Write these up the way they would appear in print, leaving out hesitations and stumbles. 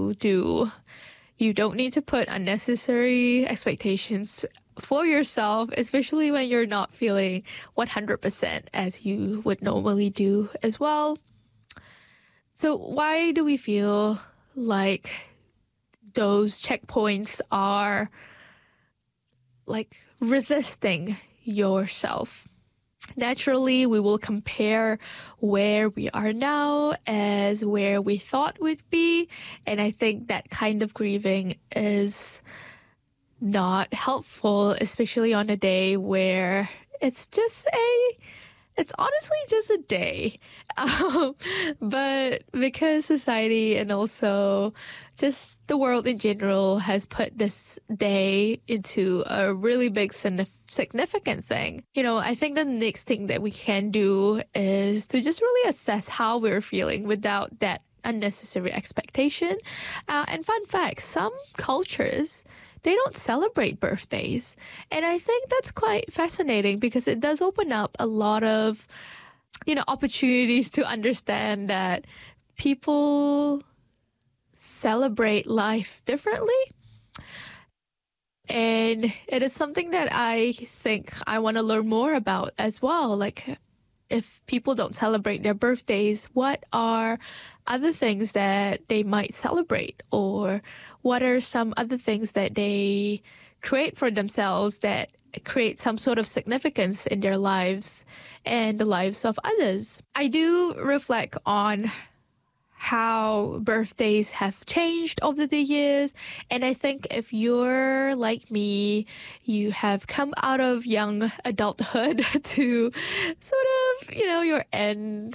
to do. You don't need to put unnecessary expectations for yourself, especially when you're not feeling 100% as you would normally do as well. So why do we feel like those checkpoints are like resisting yourself? Naturally, we will compare where we are now as where we thought we'd be. And I think that kind of grieving is not helpful, especially on a day where it's honestly just a day. But because society and also just the world in general has put this day into a really big significant thing, I think the next thing that we can do is to just really assess how we're feeling without that unnecessary expectation. And fun fact, some cultures, they don't celebrate birthdays. And I think that's quite fascinating because it does open up a lot of, opportunities to understand that people celebrate life differently. And it is something that I think I want to learn more about as well. Like, if people don't celebrate their birthdays, what are other things that they might celebrate? Or what are some other things that they create for themselves that create some sort of significance in their lives and the lives of others? I do reflect on how birthdays have changed over the years. And I think if you're like me, you have come out of young adulthood to sort of, your end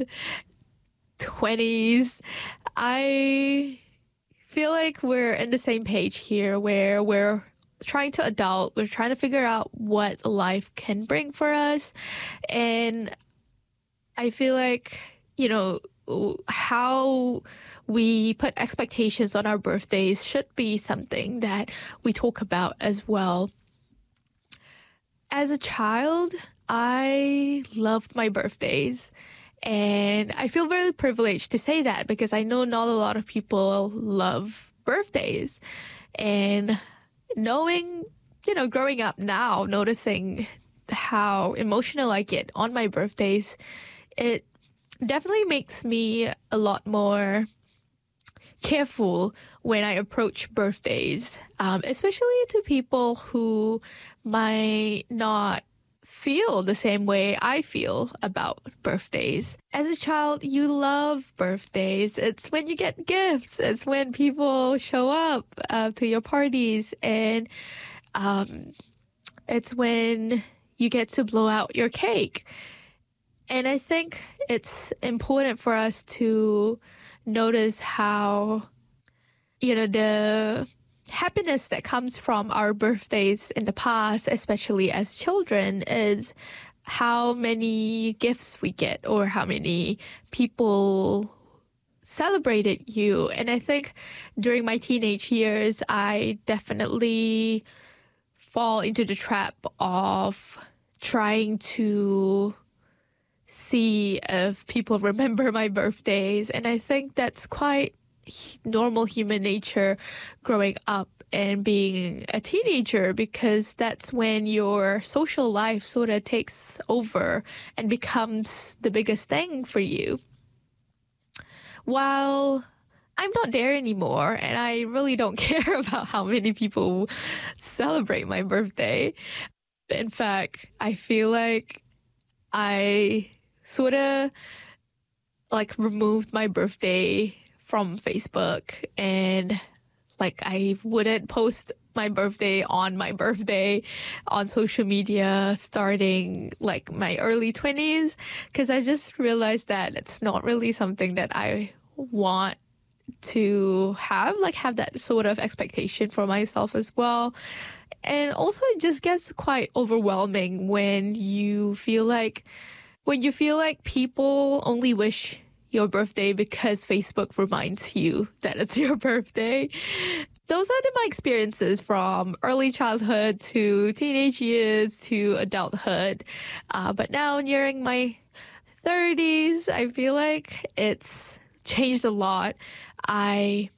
20s. I feel like we're in the same page here where we're trying to adult. We're trying to figure out what life can bring for us. And I feel like, how we put expectations on our birthdays should be something that we talk about as well. As a child, I loved my birthdays. And I feel very privileged to say that because I know not a lot of people love birthdays. And knowing, growing up now, noticing how emotional I get on my birthdays, it definitely makes me a lot more careful when I approach birthdays, especially to people who might not feel the same way I feel about birthdays. As a child, you love birthdays. It's when you get gifts. It's when people show up to your parties, and it's when you get to blow out your cake. And I think it's important for us to notice how, the happiness that comes from our birthdays in the past, especially as children, is how many gifts we get or how many people celebrated you. And I think during my teenage years, I definitely fall into the trap of trying to see if people remember my birthdays. And I think that's quite normal human nature growing up and being a teenager, because that's when your social life sort of takes over and becomes the biggest thing for you. While I'm not there anymore, and I really don't care about how many people celebrate my birthday. In fact, I feel like I sort of removed my birthday from Facebook, and I wouldn't post my birthday on social media starting my early 20s, because I just realized that it's not really something that I want to have that sort of expectation for myself as well. And also it just gets quite overwhelming when you feel like people only wish your birthday because Facebook reminds you that it's your birthday. Those are my experiences from early childhood to teenage years to adulthood. But now nearing my 30s, I feel like it's changed a lot. I